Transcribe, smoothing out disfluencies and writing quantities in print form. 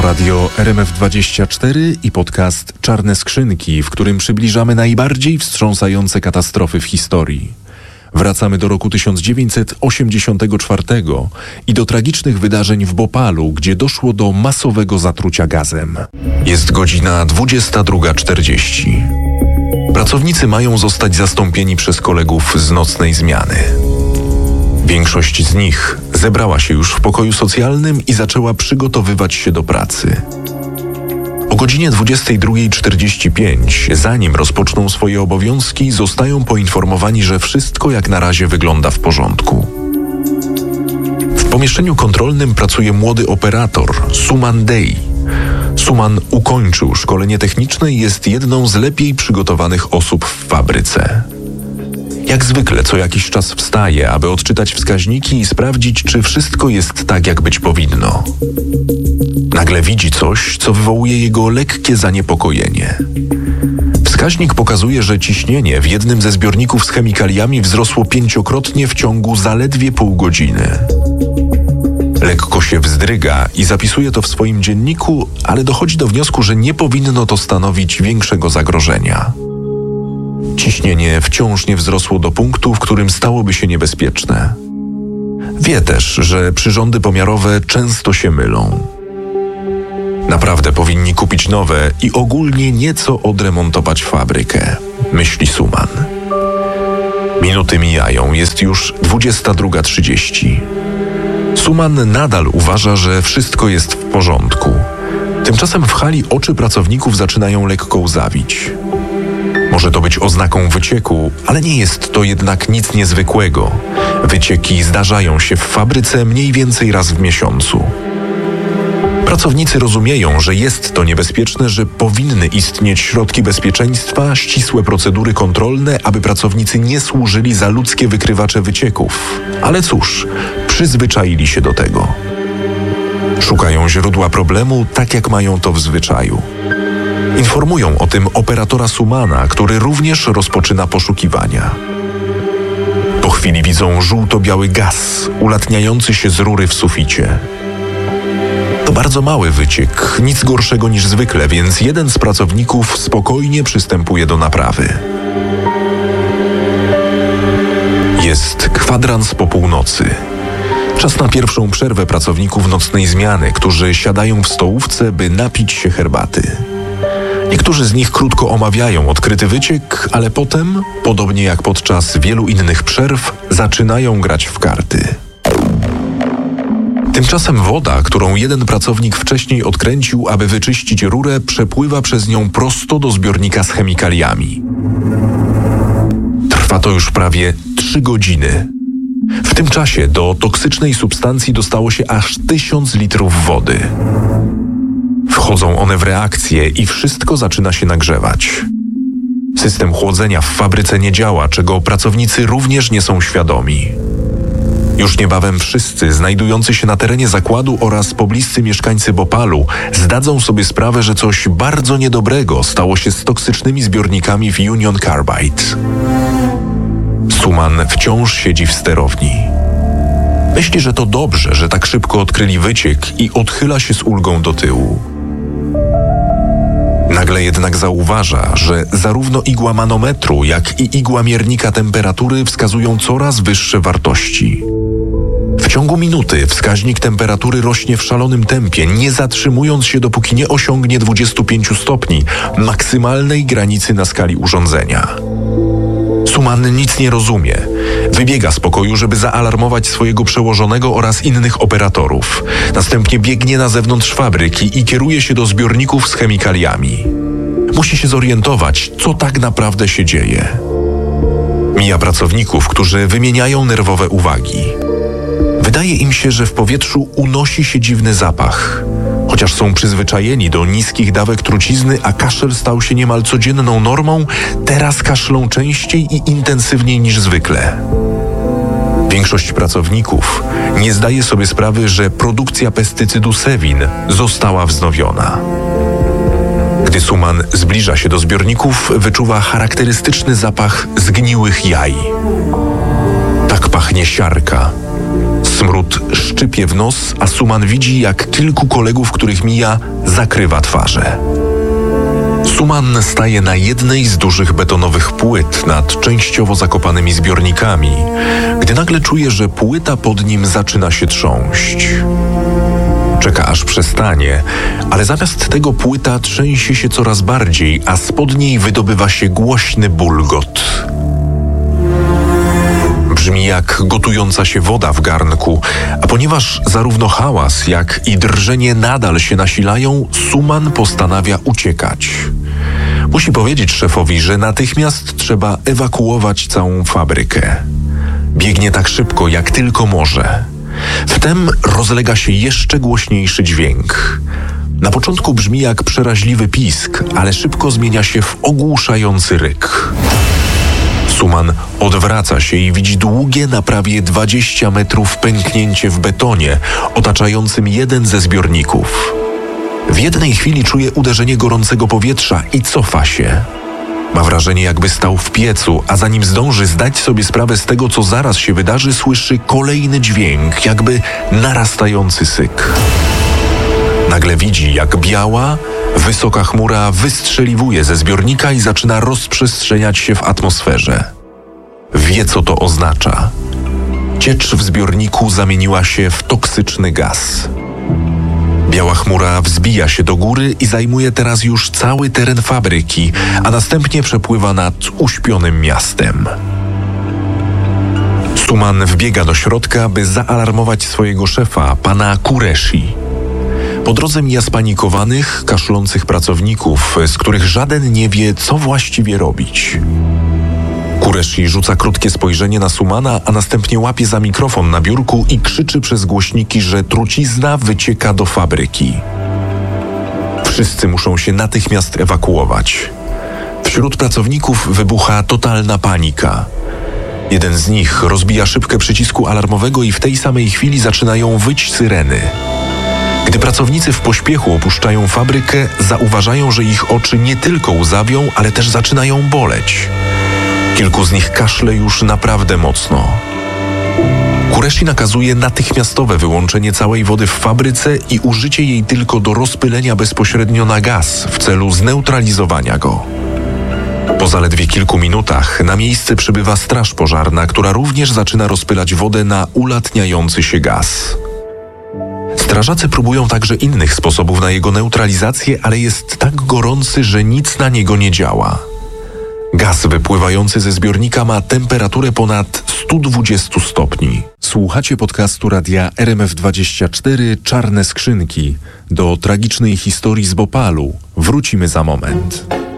Radio RMF24 i podcast Czarne Skrzynki, w którym przybliżamy najbardziej wstrząsające katastrofy w historii. Wracamy do roku 1984 i do tragicznych wydarzeń w Bhopalu, gdzie doszło do masowego zatrucia gazem. Jest godzina 22:40. Pracownicy mają zostać zastąpieni przez kolegów z nocnej zmiany. Większość z nich zebrała się już w pokoju socjalnym i zaczęła przygotowywać się do pracy. O godzinie 22:45, zanim rozpoczną swoje obowiązki, zostają poinformowani, że wszystko jak na razie wygląda w porządku. W pomieszczeniu kontrolnym pracuje młody operator, Suman Dey. Suman ukończył szkolenie techniczne i jest jedną z lepiej przygotowanych osób w fabryce. Jak zwykle co jakiś czas wstaje, aby odczytać wskaźniki i sprawdzić, czy wszystko jest tak, jak być powinno. Nagle widzi coś, co wywołuje jego lekkie zaniepokojenie. Wskaźnik pokazuje, że ciśnienie w jednym ze zbiorników z chemikaliami wzrosło 5-krotnie w ciągu zaledwie pół godziny. Lekko się wzdryga i zapisuje to w swoim dzienniku, ale dochodzi do wniosku, że nie powinno to stanowić większego zagrożenia. Ciśnienie wciąż nie wzrosło do punktu, w którym stałoby się niebezpieczne. Wie też, że przyrządy pomiarowe często się mylą. Naprawdę powinni kupić nowe i ogólnie nieco odremontować fabrykę, myśli Suman. Minuty mijają, jest już 22:30. Suman nadal uważa, że wszystko jest w porządku. Tymczasem w hali oczy pracowników zaczynają lekko łzawić. Może to być oznaką wycieku, ale nie jest to jednak nic niezwykłego. Wycieki zdarzają się w fabryce mniej więcej raz w miesiącu. Pracownicy rozumieją, że jest to niebezpieczne, że powinny istnieć środki bezpieczeństwa, ścisłe procedury kontrolne, aby pracownicy nie służyli za ludzkie wykrywacze wycieków. Ale cóż, przyzwyczaili się do tego. Szukają źródła problemu tak, jak mają to w zwyczaju. Informują o tym operatora Sumana, który również rozpoczyna poszukiwania. Po chwili widzą żółto-biały gaz ulatniający się z rury w suficie. To bardzo mały wyciek, nic gorszego niż zwykle, więc jeden z pracowników spokojnie przystępuje do naprawy. Jest kwadrans po północy. Czas na pierwszą przerwę pracowników nocnej zmiany, którzy siadają w stołówce, by napić się herbaty. Niektórzy z nich krótko omawiają odkryty wyciek, ale potem, podobnie jak podczas wielu innych przerw, zaczynają grać w karty. Tymczasem woda, którą jeden pracownik wcześniej odkręcił, aby wyczyścić rurę, przepływa przez nią prosto do zbiornika z chemikaliami. Trwa to już prawie 3 godziny. W tym czasie do toksycznej substancji dostało się aż 1000 litrów wody. Wchodzą one w reakcję i wszystko zaczyna się nagrzewać. System chłodzenia w fabryce nie działa, czego pracownicy również nie są świadomi. Już niebawem wszyscy znajdujący się na terenie zakładu oraz pobliscy mieszkańcy Bhopalu zdadzą sobie sprawę, że coś bardzo niedobrego stało się z toksycznymi zbiornikami w Union Carbide. Suman wciąż siedzi w sterowni. Myśli, że to dobrze, że tak szybko odkryli wyciek i odchyla się z ulgą do tyłu. Nagle jednak zauważa, że zarówno igła manometru, jak i igła miernika temperatury wskazują coraz wyższe wartości. W ciągu minuty wskaźnik temperatury rośnie w szalonym tempie, nie zatrzymując się, dopóki nie osiągnie 25 stopni, maksymalnej granicy na skali urządzenia. Suman nic nie rozumie. Wybiega z pokoju, żeby zaalarmować swojego przełożonego oraz innych operatorów. Następnie biegnie na zewnątrz fabryki i kieruje się do zbiorników z chemikaliami. Musi się zorientować, co tak naprawdę się dzieje. Mija pracowników, którzy wymieniają nerwowe uwagi. Wydaje im się, że w powietrzu unosi się dziwny zapach. Chociaż są przyzwyczajeni do niskich dawek trucizny, a kaszel stał się niemal codzienną normą, teraz kaszlą częściej i intensywniej niż zwykle. Większość pracowników nie zdaje sobie sprawy, że produkcja pestycydu Sevin została wznowiona. Gdy Suman zbliża się do zbiorników, wyczuwa charakterystyczny zapach zgniłych jaj. Tak pachnie siarka. Smród szczypie w nos, a Suman widzi, jak kilku kolegów, których mija, zakrywa twarze. Suman staje na jednej z dużych betonowych płyt nad częściowo zakopanymi zbiornikami, gdy nagle czuje, że płyta pod nim zaczyna się trząść. Czeka, aż przestanie, ale zamiast tego płyta trzęsie się coraz bardziej, a spod niej wydobywa się głośny bulgot. Brzmi jak gotująca się woda w garnku, a ponieważ zarówno hałas, jak i drżenie nadal się nasilają, Suman postanawia uciekać. Musi powiedzieć szefowi, że natychmiast trzeba ewakuować całą fabrykę. Biegnie tak szybko, jak tylko może. Wtem rozlega się jeszcze głośniejszy dźwięk. Na początku brzmi jak przeraźliwy pisk, ale szybko zmienia się w ogłuszający ryk. Suman odwraca się i widzi długie na prawie 20 metrów pęknięcie w betonie, otaczającym jeden ze zbiorników. W jednej chwili czuje uderzenie gorącego powietrza i cofa się. Ma wrażenie, jakby stał w piecu, a zanim zdąży zdać sobie sprawę z tego, co zaraz się wydarzy, słyszy kolejny dźwięk, jakby narastający syk. Nagle widzi, jak biała, wysoka chmura wystrzeliwuje ze zbiornika i zaczyna rozprzestrzeniać się w atmosferze. Wie, co to oznacza. Ciecz w zbiorniku zamieniła się w toksyczny gaz. Biała chmura wzbija się do góry i zajmuje teraz już cały teren fabryki, a następnie przepływa nad uśpionym miastem. Suman wbiega do środka, by zaalarmować swojego szefa, pana Qureshi. Po drodze mija spanikowanych, kaszlących pracowników, z których żaden nie wie, co właściwie robić. Qureshi rzuca krótkie spojrzenie na Sumana, a następnie łapie za mikrofon na biurku i krzyczy przez głośniki, że trucizna wycieka do fabryki. Wszyscy muszą się natychmiast ewakuować. Wśród pracowników wybucha totalna panika. Jeden z nich rozbija szybkę przycisku alarmowego i w tej samej chwili zaczynają wyć syreny. Gdy pracownicy w pośpiechu opuszczają fabrykę, zauważają, że ich oczy nie tylko łzawią, ale też zaczynają boleć. Kilku z nich kaszle już naprawdę mocno. Qureshi nakazuje natychmiastowe wyłączenie całej wody w fabryce i użycie jej tylko do rozpylenia bezpośrednio na gaz w celu zneutralizowania go. Po zaledwie kilku minutach na miejsce przybywa straż pożarna, która również zaczyna rozpylać wodę na ulatniający się gaz. Strażacy próbują także innych sposobów na jego neutralizację, ale jest tak gorący, że nic na niego nie działa. Gaz wypływający ze zbiornika ma temperaturę ponad 120 stopni. Słuchacie podcastu radia RMF24 Czarne Skrzynki. Do tragicznej historii z Bopalu wrócimy za moment.